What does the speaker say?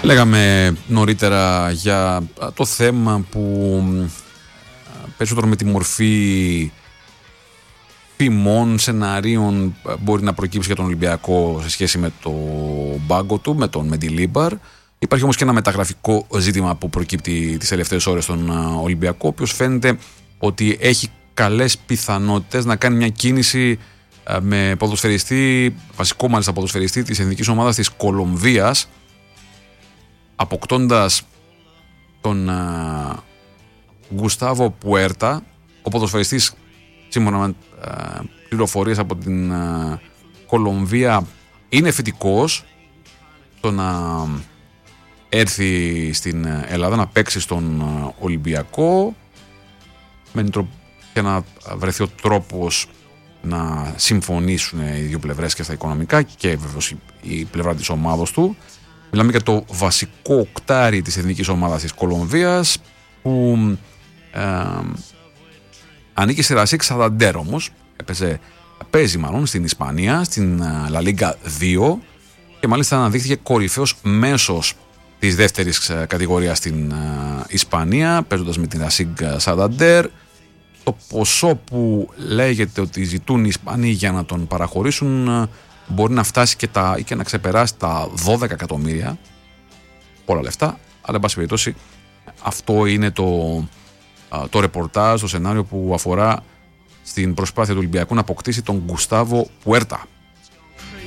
Λέγαμε νωρίτερα για το θέμα που περισσότερο με τη μορφή ποιμών, σεναρίων μπορεί να προκύψει για τον Ολυμπιακό σε σχέση με το μπάγκο του, με τον Μεντιλίμπαρ. Υπάρχει όμως και ένα μεταγραφικό ζήτημα που προκύπτει τις τελευταίες ώρες στον Ολυμπιακό, ο οποίος φαίνεται ότι έχει καλές πιθανότητες να κάνει μια κίνηση με ποδοσφαιριστή, βασικό μάλιστα ποδοσφαιριστή της εθνικής ομάδας της Κολομβίας, αποκτώντας τον Γκουστάβο Πουέρτα. Ο ποδοσφαιριστής, σύμφωνα με πληροφορίες από την Κολομβία, είναι φυτικός στο να έρθει στην Ελλάδα, να παίξει στον Ολυμπιακό, και να βρεθεί ο τρόπος να συμφωνήσουν οι δύο πλευρές και στα οικονομικά και βεβαίως η πλευρά της ομάδος του. Μιλάμε για το βασικό οκτάρι της εθνικής ομάδας της Κολομβίας, που ανήκει στη Ρασίκ Σανταντέρ, όμως παίζει μάλλον στην Ισπανία, στην La Liga 2, και μάλιστα αναδείχθηκε κορυφαίος μέσος της δεύτερης κατηγορίας στην Ισπανία, παίζοντας με την Ρασίκ Σανταντέρ. Το ποσό που λέγεται ότι ζητούν οι Ισπανοί για να τον παραχωρήσουν μπορεί να φτάσει και να ξεπεράσει τα 12 εκατομμύρια. Πολλά λεφτά, αλλά εν πάση περιπτώσει αυτό είναι το ρεπορτάζ, το σενάριο που αφορά στην προσπάθεια του Ολυμπιακού να αποκτήσει τον Γκουστάβο Πουέρτα.